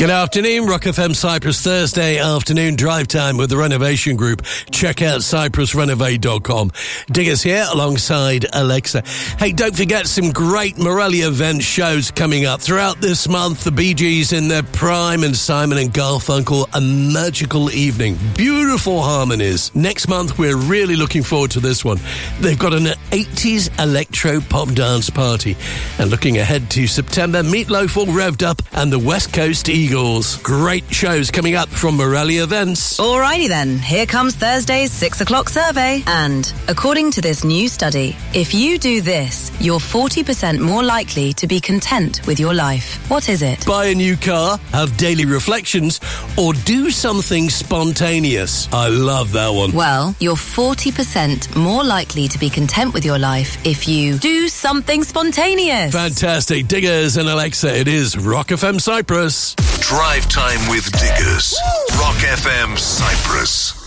Good afternoon, Rock FM Cyprus, Thursday afternoon drive time with the Renovation Group. Check out cyprusrenovate.com. Diggers here alongside Alexa. Hey, don't forget some great Morelli event shows coming up throughout this month. The Bee Gees in their prime and Simon and Garfunkel, A Magical Evening. Beautiful harmonies. Next month, we're really looking forward to this one. They've got an 80s electro pop dance party. And looking ahead to September, Meatloaf all revved up and the West Coast Eagles. Great shows coming up from Morelli Events. Alrighty then, here comes Thursday's 6 o'clock survey. And according to this new study, if you do this, you're 40% more likely to be content with your life. What is it? Buy a new car, have daily reflections, or do something spontaneous. I love that one. Well, you're 40% more likely to be content with your life if you do something spontaneous. Fantastic. Diggers and Alexa, it is Rock FM Cyprus. Drive time with Diggers. Rock FM Cyprus.